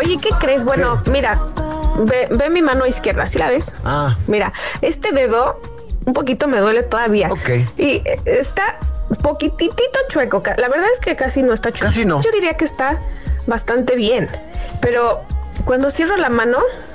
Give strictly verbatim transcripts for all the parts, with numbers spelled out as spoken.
Oye, ¿qué crees? Bueno, ¿Qué? mira, ve, ve mi mano izquierda, ¿sí la ves? Ah. Mira, este dedo un poquito me duele todavía. Ok. Y está poquitito chueco. La verdad es que casi no está chueco. Casi no. Yo diría que está bastante bien. Pero cuando cierro la mano,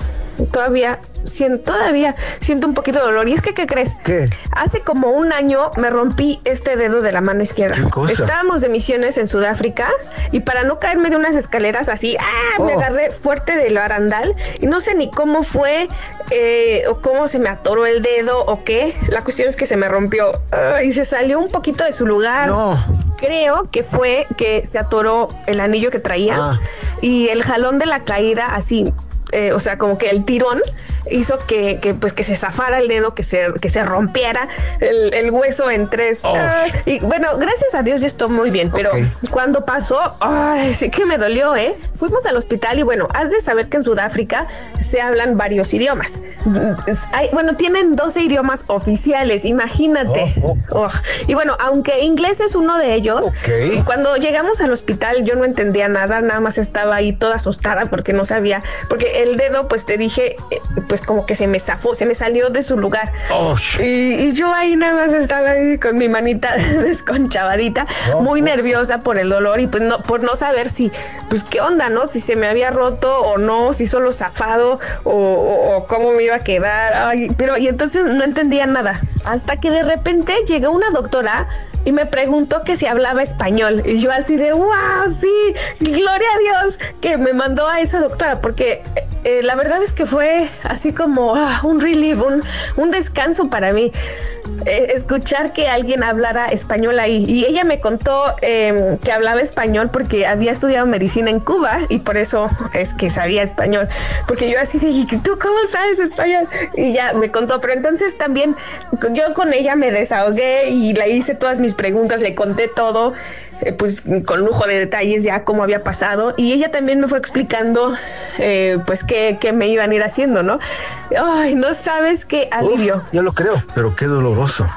todavía siento, todavía siento un poquito de dolor. Y es que, ¿qué crees? ¿Qué? Hace como un año me rompí este dedo de la mano izquierda. ¿Qué cosa? Estábamos de misiones en Sudáfrica y para no caerme de unas escaleras así, ¡ah! Oh. Me agarré fuerte del barandal y no sé ni cómo fue eh, o cómo se me atoró el dedo o qué. La cuestión es que se me rompió uh, y se salió un poquito de su lugar. No. Creo que fue que se atoró el anillo que traía ah. y el jalón de la caída así. Eh, o sea, como que el tirón hizo que, que pues que se zafara el dedo, que se, que se rompiera el, el hueso en tres. Oh. Ah, y bueno, gracias a Dios ya estoy muy bien, pero okay. cuando pasó, ay, sí que me dolió, ¿eh? Fuimos al hospital y bueno, has de saber que en Sudáfrica se hablan varios idiomas. Hay, bueno, tienen doce idiomas oficiales, imagínate. Oh, oh. Oh. Y bueno, aunque inglés es uno de ellos, okay. cuando llegamos al hospital yo no entendía nada, nada más estaba ahí toda asustada porque no sabía, porque el dedo, pues te dije, pues como que se me zafó, se me salió de su lugar. Oh. Y, y yo ahí nada más estaba ahí con mi manita desconchavadita, oh, muy oh. nerviosa por el dolor y pues no, por no saber si, pues qué onda, ¿no? Si se me había roto o no, si solo zafado o, o, o cómo me iba a quedar. Ay, pero y entonces no entendía nada. Hasta que de repente llegó una doctora y me preguntó que si hablaba español. Y yo así de, wow, sí, gloria a Dios que me mandó a esa doctora, porque eh, la verdad es que fue así como ah, un relief, un, un descanso para mí. Eh, escuchar que alguien hablara español ahí. Y ella me contó eh, que hablaba español porque había estudiado medicina en Cuba y por eso es que sabía español. Porque yo así dije, ¿tú cómo sabes español? Y ya me contó, pero entonces también yo con ella me desahogué y le hice todas mis preguntas, le conté todo, eh, pues con lujo de detalles ya cómo había pasado y ella también me fue explicando eh, pues qué, qué me iban a ir haciendo, ¿no? Ay, no sabes qué alivio. Uf, ya lo creo, pero qué doloroso.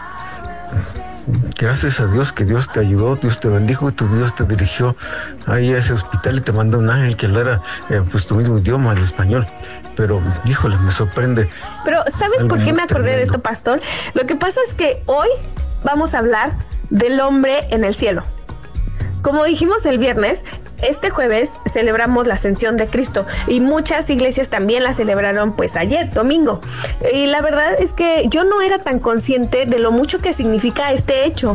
Gracias a Dios que Dios te ayudó, Dios te bendijo y tu Dios te dirigió ahí a ese hospital y te mandó un ángel que hablara eh, pues tu mismo idioma, el español. Pero, híjole, me sorprende. Pero, ¿sabes por qué me acordé tremendo. de esto, pastor? Lo que pasa es que hoy vamos a hablar del hombre en el cielo. Como dijimos el viernes, este jueves celebramos la ascensión de Cristo y muchas iglesias también la celebraron pues ayer, domingo. Y la verdad es que yo no era tan consciente de lo mucho que significa este hecho.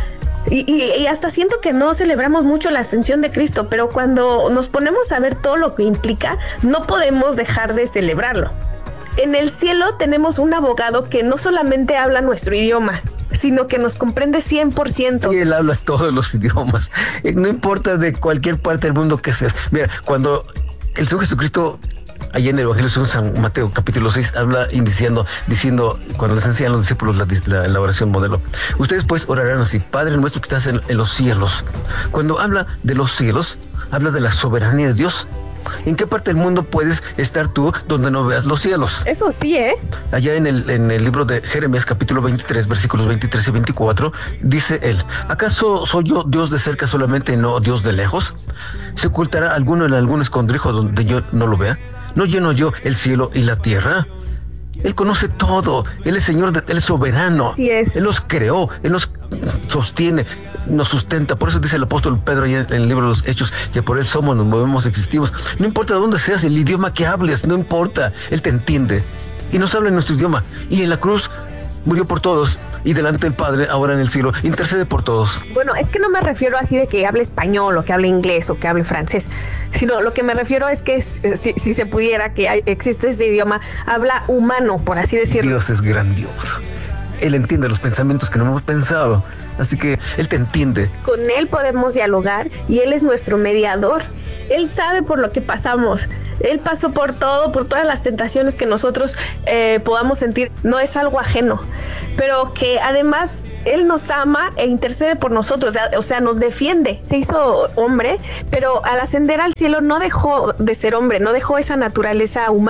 Y, y, y hasta siento que no celebramos mucho la ascensión de Cristo, pero cuando nos ponemos a ver todo lo que implica, no podemos dejar de celebrarlo. En el cielo tenemos un abogado que no solamente habla nuestro idioma, sino que nos comprende cien por ciento. Y él habla todos los idiomas. No importa de cualquier parte del mundo que seas. Mira, cuando el Señor Jesucristo, allá en el Evangelio de San Mateo, capítulo seis, habla diciendo, diciendo cuando les enseñan a los discípulos la, la, la oración modelo. Ustedes pues orarán así: Padre nuestro que estás en, en los cielos. Cuando habla de los cielos, habla de la soberanía de Dios. ¿En qué parte del mundo puedes estar tú donde no veas los cielos? Eso sí, ¿eh? Allá en el, en el libro de Jeremías, capítulo veintitrés, versículos veintitrés y veinticuatro, dice él: ¿acaso soy yo Dios de cerca solamente y no Dios de lejos? ¿Se ocultará alguno en algún escondrijo donde yo no lo vea? ¿No lleno yo el cielo y la tierra? Él conoce todo, Él es Señor, de, Él es soberano, sí es. Él nos creó, Él nos sostiene, nos sustenta. Por eso dice el apóstol Pedro en el libro de los Hechos que por Él somos, nos movemos, existimos. No importa de dónde seas, el idioma que hables, no importa, Él te entiende y nos habla en nuestro idioma. Y en la cruz murió por todos y delante del Padre, ahora en el cielo, intercede por todos. Bueno, es que no me refiero así de que hable español o que hable inglés o que hable francés, sino lo que me refiero es que si, si se pudiera que hay, existe este idioma, habla humano, por así decirlo. Dios es grandioso. Él entiende los pensamientos que no hemos pensado, así que Él te entiende. Con Él podemos dialogar y Él es nuestro mediador. Él sabe por lo que pasamos. Él pasó por todo, por todas las tentaciones que nosotros eh, podamos sentir. No es algo ajeno, pero que además Él nos ama e intercede por nosotros, o sea, o sea, nos defiende. Se hizo hombre, pero al ascender al cielo no dejó de ser hombre, no dejó esa naturaleza humana.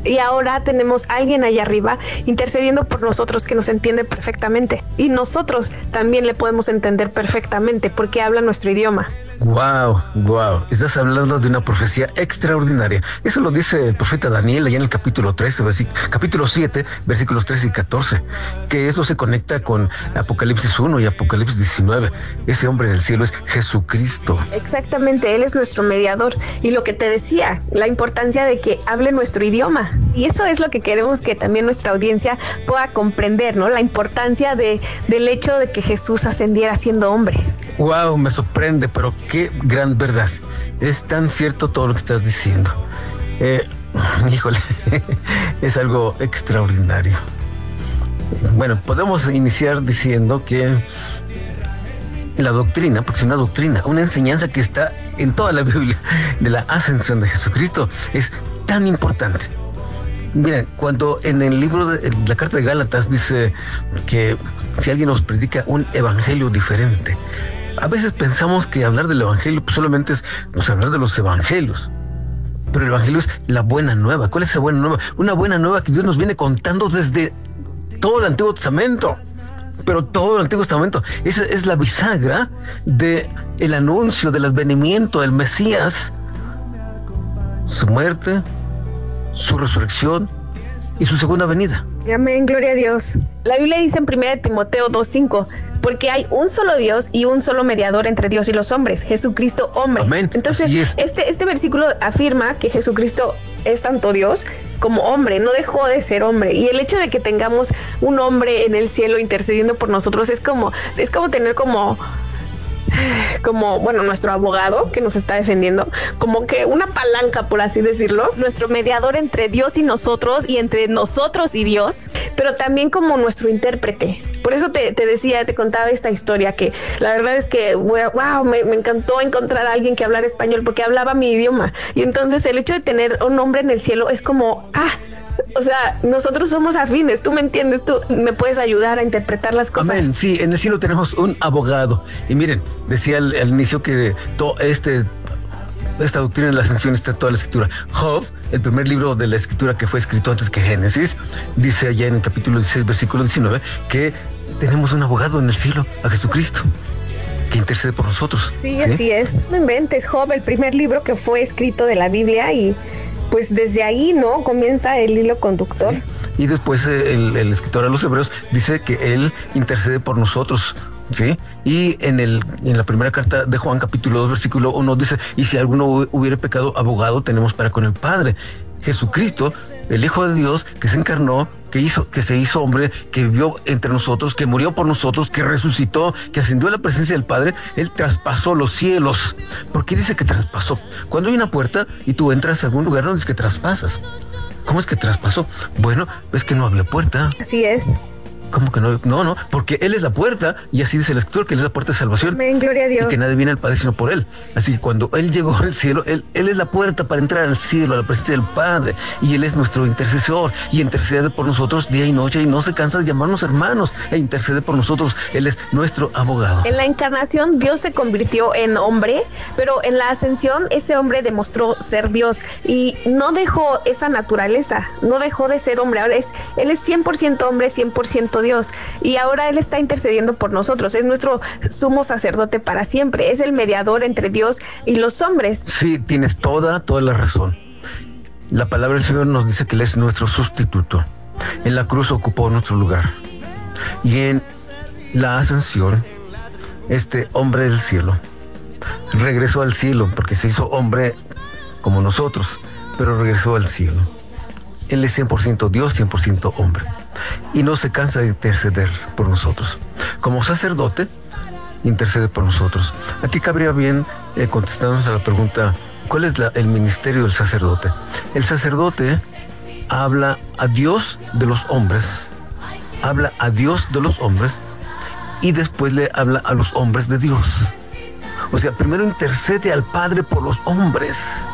Y ahora tenemos a alguien allá arriba intercediendo por nosotros que nos entiende perfectamente. Y nosotros también le podemos entender perfectamente porque habla nuestro idioma. Wow, wow. Estás hablando de una profecía extraordinaria. Eso lo dice el profeta Daniel allá en el capítulo trece, capítulo siete, versículos trece y catorce. Que eso se conecta con Apocalipsis uno y Apocalipsis diecinueve. Ese hombre en el cielo es Jesucristo. Exactamente, Él es nuestro mediador. Y lo que te decía, la importancia de que hable nuestro idioma. Y eso es lo que queremos que también nuestra audiencia pueda comprender, ¿no? La importancia de, del hecho de que Jesús ascendiera siendo hombre. Wow, me sorprende, pero qué gran verdad. Es tan cierto todo lo que estás diciendo. Eh, híjole, es algo extraordinario. Bueno, podemos iniciar diciendo que la doctrina, porque es una doctrina, una enseñanza que está en toda la Biblia de la ascensión de Jesucristo, es tan importante. Miren, cuando en el libro de en la carta de Gálatas dice que si alguien nos predica un evangelio diferente, a veces pensamos que hablar del evangelio pues solamente es pues, hablar de los evangelios. Pero el evangelio es la buena nueva. ¿Cuál es esa buena nueva? Una buena nueva que Dios nos viene contando desde todo el Antiguo Testamento. Pero todo el Antiguo Testamento. Esa es la bisagra de el anuncio del advenimiento del Mesías. Su muerte, su resurrección y su segunda venida. Amén, gloria a Dios. La Biblia dice en primera Timoteo dos cinco, porque hay un solo Dios y un solo mediador entre Dios y los hombres, Jesucristo hombre. Amén. Entonces, este, este versículo afirma que Jesucristo es tanto Dios como hombre, no dejó de ser hombre. Y el hecho de que tengamos un hombre en el cielo intercediendo por nosotros es como, es como tener como... como, bueno, nuestro abogado que nos está defendiendo, como que una palanca, por así decirlo, nuestro mediador entre Dios y nosotros y entre nosotros y Dios, pero también como nuestro intérprete. Por eso te, te decía, te contaba esta historia que la verdad es que, wow, me, me encantó encontrar a alguien que hablara español porque hablaba mi idioma. Y entonces el hecho de tener un hombre en el cielo es como, ah, o sea, nosotros somos afines, tú me entiendes, tú me puedes ayudar a interpretar las cosas. Amén, sí, en el cielo tenemos un abogado. Y miren, decía al, al inicio que todo este, esta doctrina de la ascensión está en toda la escritura. Job, el primer libro de la escritura que fue escrito antes que Génesis, dice allá en el capítulo dieciséis, versículo diecinueve, que tenemos un abogado en el cielo, a Jesucristo, que intercede por nosotros. Sí, ¿sí? Así es. No inventes, Job, el primer libro que fue escrito de la Biblia, y pues desde ahí, ¿no? Comienza el hilo conductor. ¿Sí? Y después el, el escritor a los Hebreos dice que él intercede por nosotros, ¿sí? Y en el en la primera carta de Juan, capítulo dos, versículo uno, dice, y si alguno hubiera pecado, abogado tenemos para con el Padre, Jesucristo, el Hijo de Dios, que se encarnó, que hizo, que se hizo hombre, que vivió entre nosotros, que murió por nosotros, que resucitó, que ascendió a la presencia del Padre. Él traspasó los cielos. ¿Por qué dice que traspasó? Cuando hay una puerta y tú entras a algún lugar, no es que traspasas. ¿Cómo es que traspasó? Bueno, es que no había puerta. Así es. ¿Cómo que no? No, no, porque Él es la puerta, y así dice el Escritor, que Él es la puerta de salvación. Amén, gloria a Dios. Y que nadie viene al Padre sino por Él. Así que cuando Él llegó al cielo, Él, Él es la puerta para entrar al cielo, a la presencia del Padre, y Él es nuestro intercesor, y intercede por nosotros día y noche, y no se cansa de llamarnos hermanos, e intercede por nosotros. Él es nuestro abogado. En la encarnación, Dios se convirtió en hombre, pero en la ascensión, ese hombre demostró ser Dios, y no dejó esa naturaleza, no dejó de ser hombre. Ahora es, Él es cien por ciento hombre, cien por ciento Dios, y ahora Él está intercediendo por nosotros. Es nuestro sumo sacerdote para siempre. Es el mediador entre Dios y los hombres. Sí, tienes toda, toda la razón. La palabra del Señor nos dice que Él es nuestro sustituto. En la cruz ocupó nuestro lugar. Y en la ascensión, este hombre del cielo regresó al cielo porque se hizo hombre como nosotros, pero regresó al cielo. Él es cien por ciento Dios, cien por ciento hombre. Y no se cansa de interceder por nosotros. Como sacerdote, intercede por nosotros. Aquí cabría bien eh, contestarnos a la pregunta, ¿cuál es la, el ministerio del sacerdote? El sacerdote habla a Dios de los hombres, habla a Dios de los hombres, y después le habla a los hombres de Dios. O sea, primero intercede al Padre por los hombres,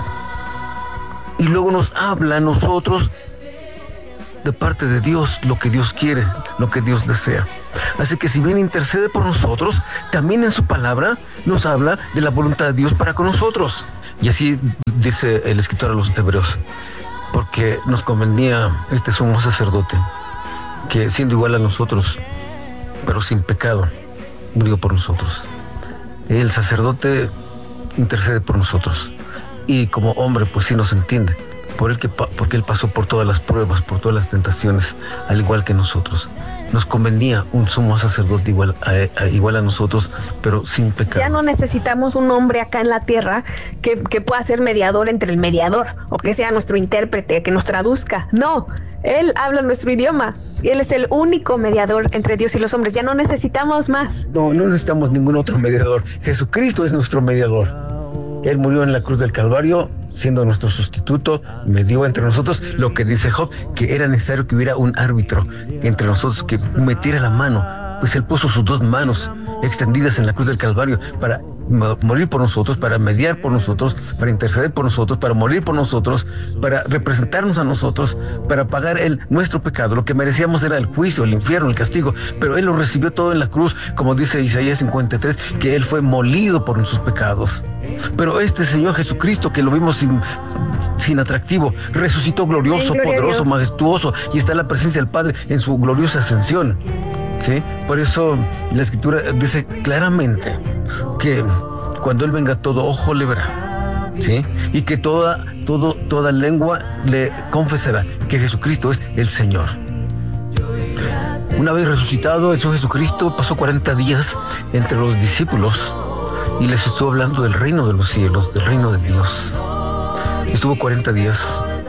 y luego nos habla a nosotros de parte de Dios, lo que Dios quiere, lo que Dios desea. Así que si bien intercede por nosotros, también en su palabra nos habla de la voluntad de Dios para con nosotros. Y así dice el escritor a los Hebreos, porque nos convenía este sumo sacerdote, que siendo igual a nosotros, pero sin pecado, murió por nosotros. El sacerdote intercede por nosotros, y como hombre pues sí nos entiende, por el que, porque él pasó por todas las pruebas, por todas las tentaciones, al igual que nosotros. Nos convenía un sumo sacerdote igual a, a, igual a nosotros, pero sin pecado. Ya no necesitamos un hombre acá en la tierra que, que pueda ser mediador entre el mediador, o que sea nuestro intérprete, que nos traduzca. No, él habla nuestro idioma, y él es el único mediador entre Dios y los hombres. Ya no necesitamos más. No, no necesitamos ningún otro mediador. Jesucristo es nuestro mediador. Él murió en la cruz del Calvario, siendo nuestro sustituto, medió entre nosotros lo que dice Job, que era necesario que hubiera un árbitro entre nosotros que metiera la mano. Pues él puso sus dos manos extendidas en la cruz del Calvario para morir por nosotros, para mediar por nosotros, para interceder por nosotros, para morir por nosotros, para representarnos a nosotros, para pagar el, nuestro pecado. Lo que merecíamos era el juicio, el infierno, el castigo, pero él lo recibió todo en la cruz, como dice Isaías cincuenta y tres, que él fue molido por nuestros pecados. Pero este Señor Jesucristo, que lo vimos sin, sin atractivo, resucitó glorioso, sí, poderoso, majestuoso, y está en la presencia del Padre en su gloriosa ascensión. ¿Sí? Por eso la Escritura dice claramente que cuando Él venga, todo ojo le verá, ¿sí? Y que toda, todo, toda lengua le confesará que Jesucristo es el Señor. Una vez resucitado, el Señor Jesucristo pasó cuarenta días entre los discípulos y les estuvo hablando del reino de los cielos, del reino de Dios. Estuvo cuarenta días.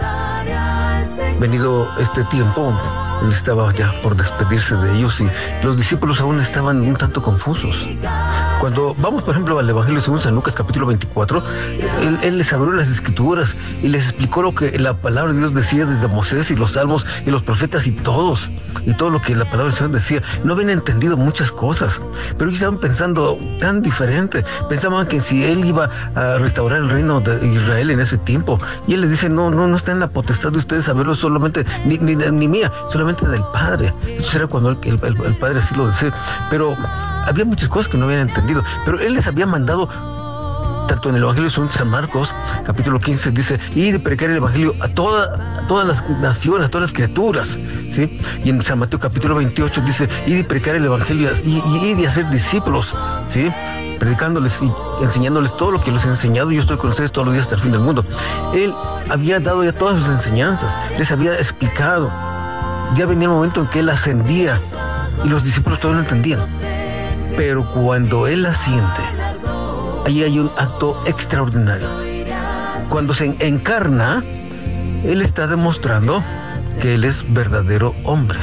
Venido este tiempo, él estaba ya por despedirse de ellos, y los discípulos aún estaban un tanto confusos. Cuando vamos, por ejemplo, al Evangelio según San Lucas, capítulo veinticuatro, él, él les abrió las Escrituras y les explicó lo que la palabra de Dios decía desde Moisés y los salmos y los profetas y todos, y todo lo que la palabra del Señor decía. No habían entendido muchas cosas, pero ellos estaban pensando tan diferente. Pensaban que si él iba a restaurar el reino de Israel en ese tiempo, y él les dice, no, no, no está en la potestad de ustedes saberlo solamente, ni, ni, ni mía, solamente del Padre. Esto será cuando el, el, el, el Padre así lo desee. Pero había muchas cosas que no habían entendido, pero él les había mandado, tanto en el Evangelio según San Marcos, capítulo quince, dice, y de predicar el Evangelio a, toda, a todas las naciones, a todas las criaturas, ¿sí? Y en San Mateo, capítulo veintiocho, dice, y de predicar el Evangelio y, y, y de hacer discípulos, ¿sí? Predicándoles y enseñándoles todo lo que les he enseñado. Yo estoy con ustedes todos los días hasta el fin del mundo. Él había dado ya todas sus enseñanzas, les había explicado. Ya venía el momento en que él ascendía y los discípulos todavía no entendían. Pero cuando él asciende, ahí hay un acto extraordinario. Cuando se encarna, él está demostrando que él es verdadero hombre.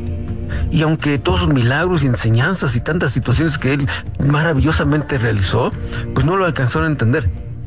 Y aunque todos sus milagros y enseñanzas y tantas situaciones que él maravillosamente realizó, pues no lo alcanzaron a entender.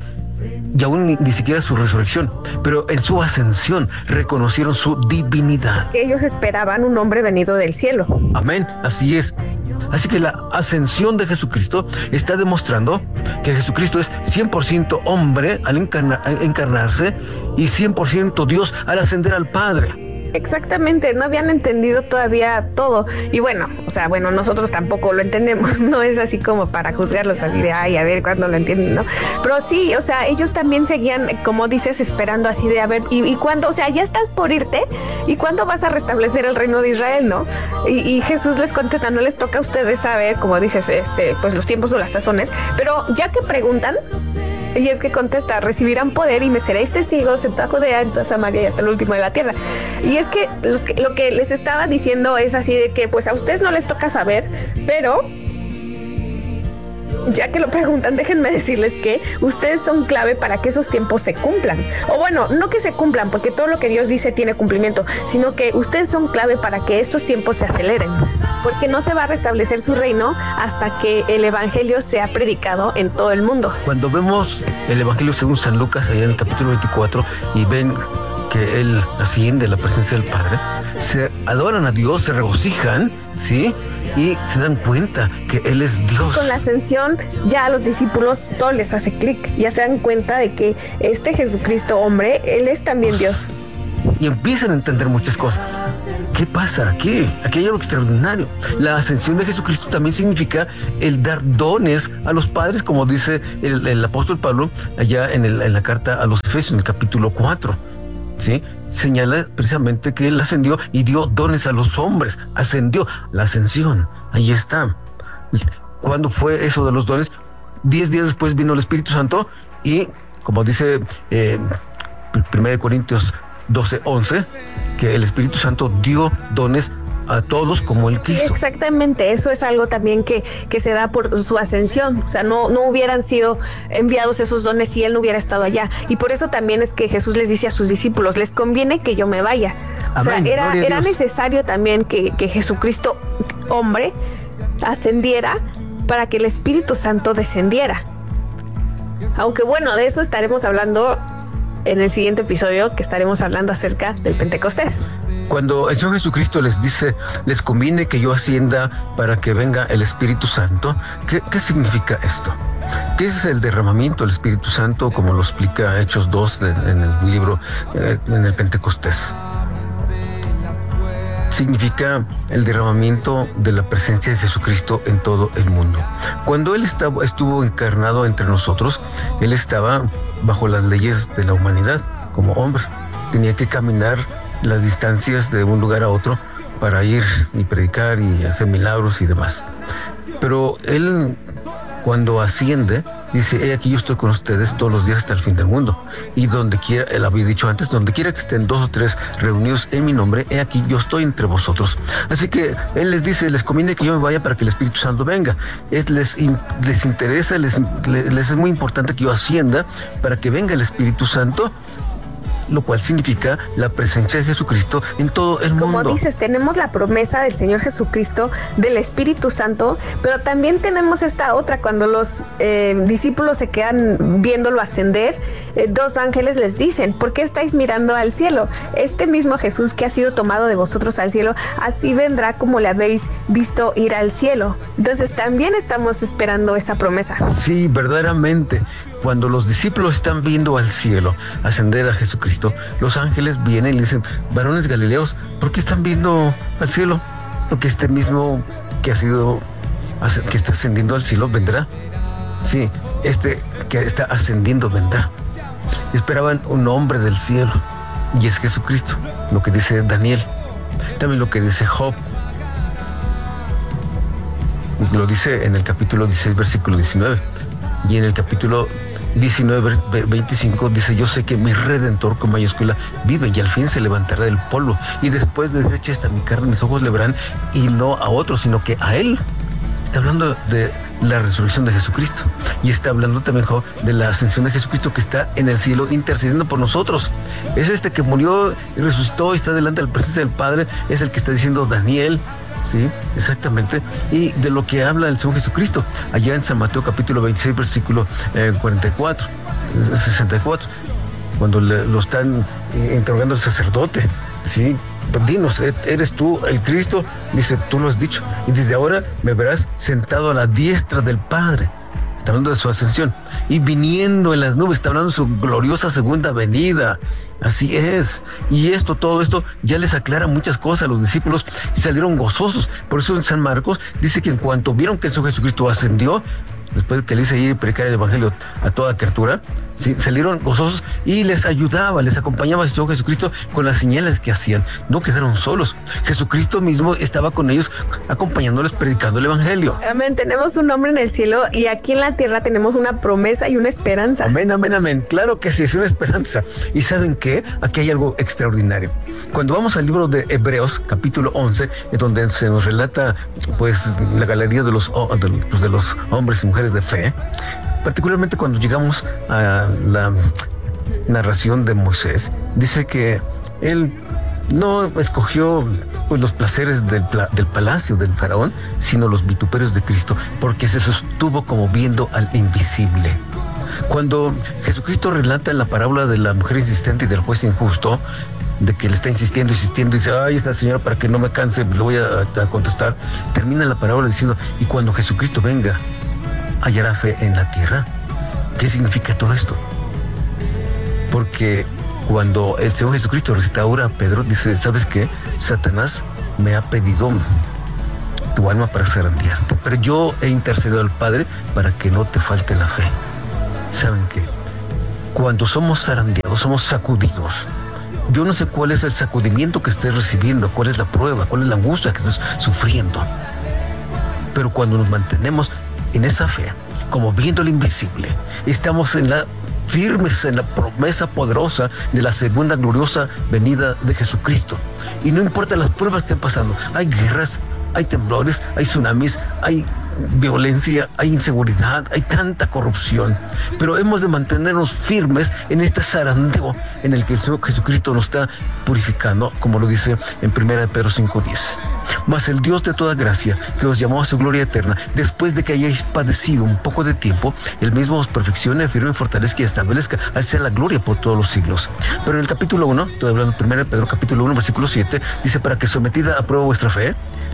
Y aún ni, ni siquiera su resurrección, pero en su ascensión reconocieron su divinidad. Ellos esperaban un hombre venido del cielo. Amén, así es. Así que la ascensión de Jesucristo está demostrando que Jesucristo es cien por ciento hombre al encarna, encarnarse y cien por ciento Dios al ascender al Padre. Exactamente, no habían entendido todavía todo. Y bueno, o sea, bueno, nosotros tampoco lo entendemos, no es así como para juzgarlos así de, ay, a ver cuándo lo entienden, ¿no? Pero sí, o sea, ellos también seguían, como dices, esperando así de, a ver, y, y cuándo, o sea, ya estás por irte, ¿y cuándo vas a restablecer el reino de Israel, no? Y, y Jesús les contesta, no les toca a ustedes saber, como dices, este, pues los tiempos o las sazones, pero ya que preguntan, y es que contesta, recibirán poder y me seréis testigos en toda Judea, en toda Samaria y hasta el último de la tierra. Y es que, los que lo que les estaba diciendo es así de que pues a ustedes no les toca saber, pero ya que lo preguntan, déjenme decirles que ustedes son clave para que esos tiempos se cumplan. O bueno, no que se cumplan, porque todo lo que Dios dice tiene cumplimiento, sino que ustedes son clave para que estos tiempos se aceleren. Porque no se va a restablecer su reino hasta que el Evangelio sea predicado en todo el mundo. Cuando vemos el Evangelio según San Lucas, allá en el capítulo veinticuatro, y ven que Él asciende a la presencia del Padre, se adoran a Dios, se regocijan, ¿sí? Y se dan cuenta que Él es Dios. Con la ascensión, ya a los discípulos todo les hace clic. Ya se dan cuenta de que este Jesucristo hombre, Él es también Dios. Y empiezan a entender muchas cosas. ¿Qué pasa aquí? Aquí hay algo extraordinario. La ascensión de Jesucristo también significa el dar dones a los padres, como dice el, el apóstol Pablo allá en, el, en la carta a los Efesios, en el capítulo cuatro. ¿sí? Señala precisamente que Él ascendió y dio dones a los hombres. Ascendió, la ascensión, ahí está. ¿Cuándo fue eso de los dones? Diez días después vino el Espíritu Santo y, como dice eh, primera Corintios doce, once, que el Espíritu Santo dio dones a todos como Él quiso. Sí, exactamente, eso es algo también que, que se da por su ascensión. O sea, no, no hubieran sido enviados esos dones si Él no hubiera estado allá. Y por eso también es que Jesús les dice a sus discípulos, les conviene que yo me vaya. O sea, Amén. era, Gloria a era Dios. necesario también que, que Jesucristo, hombre, ascendiera para que el Espíritu Santo descendiera. Aunque bueno, de eso estaremos hablando en el siguiente episodio, que estaremos hablando acerca del Pentecostés. Cuando el Señor Jesucristo les dice, les conviene que yo ascienda para que venga el Espíritu Santo, ¿qué, qué significa esto? ¿Qué es el derramamiento del Espíritu Santo, como lo explica Hechos dos de, en el libro, eh, en el Pentecostés? Significa el derramamiento de la presencia de Jesucristo en todo el mundo. Cuando Él estaba, estuvo encarnado entre nosotros, Él estaba bajo las leyes de la humanidad como hombre. Tenía que caminar las distancias de un lugar a otro para ir y predicar y hacer milagros y demás. Pero Él, cuando asciende, dice, he aquí yo estoy con ustedes todos los días hasta el fin del mundo. Y donde quiera, Él había dicho antes, donde quiera que estén dos o tres reunidos en mi nombre, he aquí yo estoy entre vosotros. Así que Él les dice, les conviene que yo me vaya para que el Espíritu Santo venga. Es, les, les interesa, les, les es muy importante que yo ascienda para que venga el Espíritu Santo, lo cual significa la presencia de Jesucristo en todo el mundo. Como dices, tenemos la promesa del Señor Jesucristo, del Espíritu Santo, pero también tenemos esta otra, cuando los eh, discípulos se quedan viéndolo ascender, eh, dos ángeles les dicen, ¿por qué estáis mirando al cielo? Este mismo Jesús que ha sido tomado de vosotros al cielo, así vendrá como le habéis visto ir al cielo. Entonces también estamos esperando esa promesa. Sí, verdaderamente. Cuando los discípulos están viendo al cielo ascender a Jesucristo, los ángeles vienen y le dicen, varones galileos, ¿por qué están viendo al cielo? Porque este mismo que ha sido, que está ascendiendo al cielo vendrá. Sí, este que está ascendiendo vendrá. Esperaban un hombre del cielo, y es Jesucristo, lo que dice Daniel, también lo que dice Job. Lo dice en el capítulo dieciséis, versículo diecinueve. Y en el capítulo diecinueve, veinticinco dice, yo sé que mi Redentor, con mayúscula, vive y al fin se levantará del polvo. Y después de deshecha esta mi carne, mis ojos le verán, y no a otro, sino que a Él. Está hablando de la resurrección de Jesucristo. Y está hablando también de la ascensión de Jesucristo, que está en el cielo intercediendo por nosotros. Es este que murió y resucitó y está delante de la presencia del Padre. Es el que está diciendo Daniel. Sí, exactamente. Y de lo que habla el Señor Jesucristo, allá en San Mateo capítulo veintiséis, versículo eh, cuarenta y cuatro, sesenta y cuatro, cuando le, lo están eh, interrogando el sacerdote, ¿sí? Dinos, ¿eres tú el Cristo? Dice, tú lo has dicho. Y desde ahora me verás sentado a la diestra del Padre. Está hablando de su ascensión. Y viniendo en las nubes, está hablando de su gloriosa segunda venida. Así es. Y esto, todo esto, ya les aclara muchas cosas a los discípulos y salieron gozosos. Por eso en San Marcos dice que en cuanto vieron que el Señor Jesucristo ascendió, después de que le hice ir a predicar el Evangelio a toda criatura, ¿sí? Salieron gozosos y les ayudaba, les acompañaba el Señor Jesucristo con las señales que hacían. No quedaron solos. Jesucristo mismo estaba con ellos, acompañándoles, predicando el Evangelio. Amén. Tenemos un nombre en el cielo y aquí en la tierra tenemos una promesa y una esperanza. Amén, amén, amén. Claro que sí, es una esperanza. ¿Y saben qué? Aquí hay algo extraordinario. Cuando vamos al libro de Hebreos, capítulo once, en donde se nos relata pues la galería de los, de, pues, de los hombres y mujeres de fe, particularmente cuando llegamos a la narración de Moisés, dice que él no escogió pues, los placeres del, del palacio del faraón, sino los vituperios de Cristo, porque se sostuvo como viendo al invisible. Cuando Jesucristo relata en la parábola de la mujer insistente y del juez injusto, de que le está insistiendo, insistiendo, y dice, ay, esta señora, para que no me canse, le voy a, a contestar, termina la parábola diciendo, y cuando Jesucristo venga, ¿hallará fe en la tierra? ¿Qué significa todo esto? Porque cuando el Señor Jesucristo restaura a Pedro, dice, ¿sabes qué? Satanás me ha pedido tu alma para zarandearte, pero yo he intercedido al Padre para que no te falte la fe. ¿Saben qué? Cuando somos zarandeados, somos sacudidos, Yo no sé cuál es el sacudimiento que estés recibiendo, cuál es la prueba, cuál es la angustia que estés sufriendo. Pero cuando nos mantenemos en esa fe, como viendo lo invisible, estamos en la firmes en la promesa poderosa de la segunda gloriosa venida de Jesucristo. Y no importa las pruebas que estén pasando, hay guerras, hay temblores, hay tsunamis, hay violencia, hay inseguridad, hay tanta corrupción, pero hemos de mantenernos firmes en este zarandeo en el que el Señor Jesucristo nos está purificando, como lo dice en primera de Pedro cinco diez. Mas el Dios de toda gracia, que os llamó a su gloria eterna, después de que hayáis padecido un poco de tiempo, el mismo os perfeccione, afirme, fortalezca y establezca, al sea la gloria por todos los siglos. Pero en el capítulo uno, estoy hablando de primera de Pedro, capítulo uno, versículo siete, dice, para que sometida a prueba vuestra fe,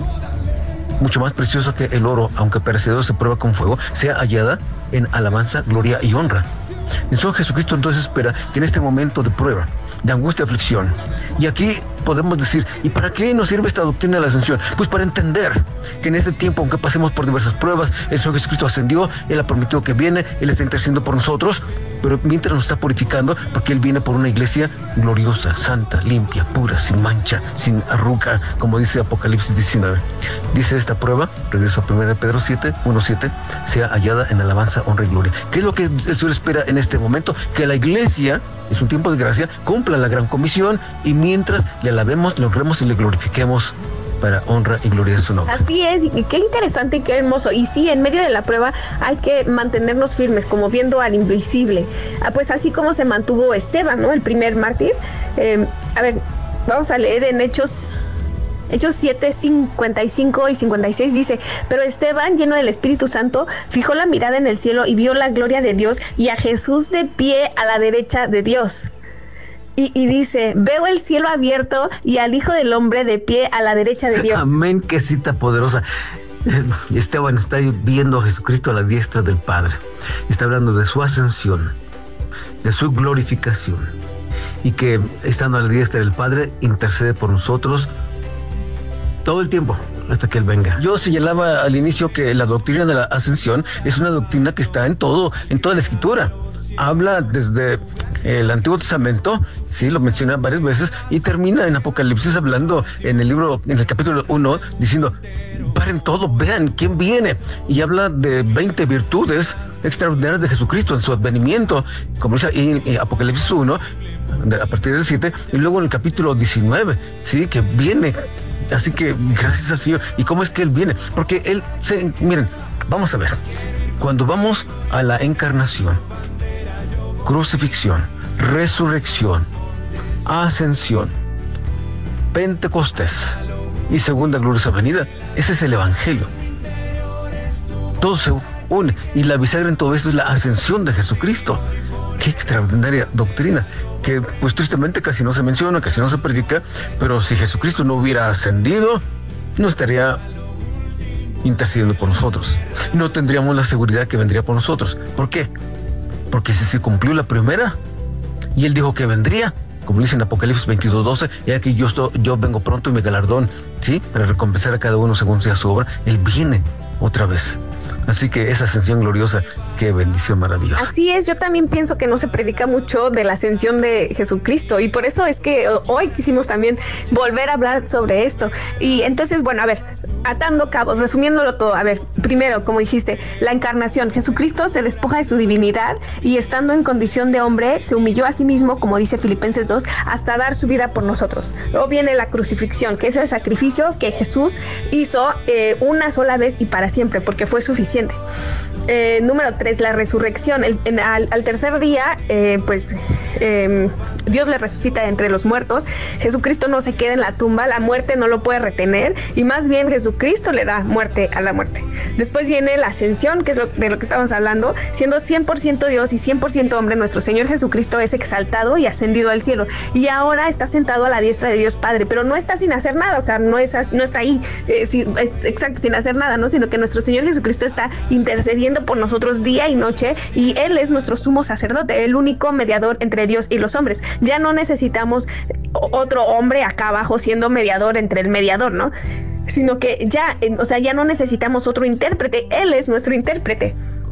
mucho más preciosa que el oro, aunque perecedero se prueba con fuego, sea hallada en alabanza, gloria y honra. El Señor Jesucristo entonces espera que en este momento de prueba, de angustia y aflicción, y aquí podemos decir, ¿y para qué nos sirve esta doctrina de la ascensión? Pues para entender que en este tiempo, aunque pasemos por diversas pruebas, el Señor Jesucristo ascendió, Él ha prometido que viene, Él está intercediendo por nosotros, pero mientras nos está purificando, porque Él viene por una iglesia gloriosa, santa, limpia, pura, sin mancha, sin arruga, como dice Apocalipsis diecinueve. Dice esta prueba, regreso a primera de Pedro siete, uno siete, sea hallada en alabanza, honra y gloria. ¿Qué es lo que el Señor espera en este momento? Que la iglesia, es un tiempo de gracia, cumpla la gran comisión y mientras le alabemos, le honremos y le glorifiquemos para honra y gloria de su nombre. Así es, y qué interesante y qué hermoso. Y sí, en medio de la prueba hay que mantenernos firmes, como viendo al invisible. Ah, pues así como se mantuvo Esteban, ¿no? El primer mártir. Eh, a ver, vamos a leer en Hechos... Hechos siete, cincuenta y cinco y cincuenta y seis dice, pero Esteban, lleno del Espíritu Santo, fijó la mirada en el cielo y vio la gloria de Dios y a Jesús de pie a la derecha de Dios. Y, y dice, veo el cielo abierto y al Hijo del Hombre de pie a la derecha de Dios. Amén, qué cita poderosa. Esteban está viendo a Jesucristo a la diestra del Padre. Está hablando de su ascensión, de su glorificación, y que estando a la diestra del Padre intercede por nosotros todo el tiempo hasta que Él venga. Yo señalaba al inicio que la doctrina de la ascensión es una doctrina que está en todo, en toda la Escritura. Habla desde el Antiguo Testamento, sí, lo menciona varias veces, y termina en Apocalipsis hablando en el libro, en el capítulo uno, diciendo, paren todo, vean quién viene. Y habla de veinte virtudes extraordinarias de Jesucristo en su advenimiento, como dice en, en Apocalipsis uno, a partir del siete, y luego en el capítulo diecinueve, sí, que viene. Así que gracias al Señor. ¿Y cómo es que Él viene? Porque Él, se, miren, vamos a ver, cuando vamos a la encarnación, crucifixión, resurrección, ascensión, Pentecostés y segunda gloriosa venida, ese es el Evangelio. Todo se une y la bisagra en todo esto es la ascensión de Jesucristo. Qué extraordinaria doctrina, que pues tristemente casi no se menciona, casi no se predica, pero si Jesucristo no hubiera ascendido, no estaría intercediendo por nosotros. No tendríamos la seguridad que vendría por nosotros. ¿Por qué? Porque si se cumplió la primera, y Él dijo que vendría, como dice en Apocalipsis veintidós doce, y aquí yo, estoy, yo vengo pronto y mi galardón, ¿sí? Para recompensar a cada uno según sea su obra. Él viene otra vez. Así que esa ascensión gloriosa, qué bendición maravillosa. Así es, yo también pienso que no se predica mucho de la ascensión de Jesucristo y por eso es que hoy quisimos también volver a hablar sobre esto. Y entonces, bueno, a ver, atando cabos, resumiéndolo todo, a ver, primero, como dijiste, la encarnación. Jesucristo se despoja de su divinidad y estando en condición de hombre, se humilló a sí mismo, como dice Filipenses dos, hasta dar su vida por nosotros. Luego viene la crucifixión, que es el sacrificio que Jesús hizo eh, una sola vez y para siempre, porque fue suficiente. Eh, número tres, la resurrección. El, en, al, al tercer día, eh, pues eh, Dios le resucita de entre los muertos. Jesucristo no se queda en la tumba, la muerte no lo puede retener y más bien Jesucristo le da muerte a la muerte. Después viene la ascensión, que es lo, de lo que estamos hablando. Siendo cien por ciento Dios y cien por ciento hombre, nuestro Señor Jesucristo es exaltado y ascendido al cielo y ahora está sentado a la diestra de Dios Padre, pero no está sin hacer nada, o sea, no, es, no está ahí eh, si, es, exacto, sin hacer nada, ¿no? Sino que nuestro Señor Jesucristo está intercediendo por nosotros día y noche y Él es nuestro sumo sacerdote, el único mediador entre Dios y los hombres. Ya no necesitamos otro hombre acá abajo siendo mediador entre el mediador, ¿no? Sino que ya, o sea, ya no necesitamos otro intérprete, Él es nuestro intérprete.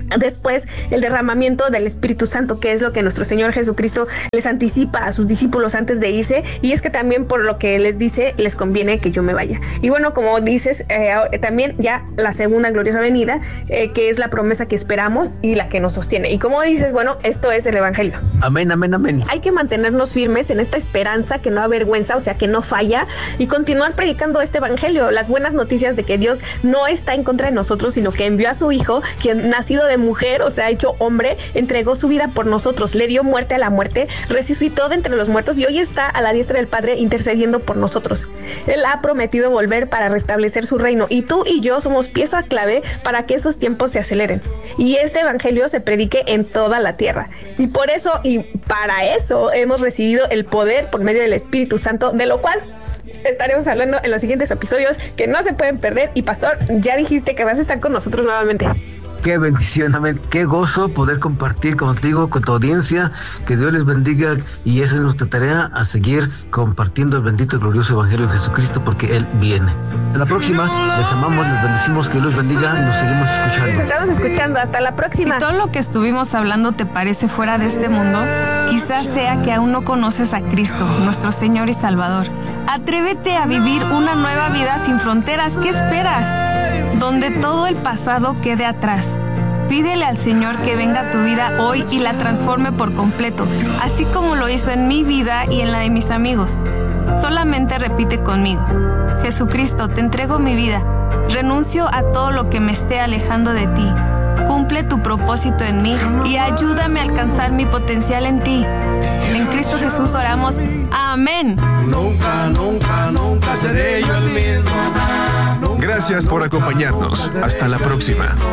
Después, el derramamiento del Espíritu Santo, que es lo que nuestro Señor Jesucristo les anticipa a sus discípulos antes de irse, y es que también por lo que les dice, les conviene que yo me vaya. Y bueno, como dices, eh, también ya la segunda gloriosa venida, eh, que es la promesa que esperamos y la que nos sostiene. Y como dices, bueno, esto es el Evangelio. Amén, amén, amén. Hay que mantenernos firmes en esta esperanza que no avergüenza, o sea, que no falla, y continuar predicando este Evangelio, las buenas noticias de que Dios no está en contra de nosotros, sino que envió a su Hijo, quien nacido de mujer, o sea, hecho hombre, entregó su vida por nosotros, le dio muerte a la muerte, resucitó de entre los muertos y hoy está a la diestra del Padre intercediendo por nosotros. Él ha prometido volver para restablecer su reino, y tú y yo somos pieza clave para que esos tiempos se aceleren y este Evangelio se predique en toda la tierra. Y por eso y para eso hemos recibido el poder por medio del Espíritu Santo, de lo cual estaremos hablando en los siguientes episodios que no se pueden perder. Y Pastor, ya dijiste que vas a estar con nosotros nuevamente. Qué bendición, amén. Qué gozo poder compartir contigo, con tu audiencia. Que Dios les bendiga, y esa es nuestra tarea, a seguir compartiendo el bendito y glorioso Evangelio de Jesucristo, porque Él viene. Hasta la próxima. Les amamos, les bendecimos, que Dios los bendiga, y nos seguimos escuchando. Nos estamos escuchando. Hasta la próxima. Si todo lo que estuvimos hablando te parece fuera de este mundo, quizás sea que aún no conoces a Cristo, nuestro Señor y Salvador. Atrévete a vivir una nueva vida sin fronteras. ¿Qué esperas? Donde todo el pasado quede atrás. Pídele al Señor que venga a tu vida hoy y la transforme por completo, así como lo hizo en mi vida y en la de mis amigos. Solamente repite conmigo: Jesucristo, te entrego mi vida. Renuncio a todo lo que me esté alejando de ti. Cumple tu propósito en mí y ayúdame a alcanzar mi potencial en ti. En Cristo Jesús oramos. Amén. Nunca, nunca, nunca seré yo el mismo. Gracias por acompañarnos. Hasta la próxima.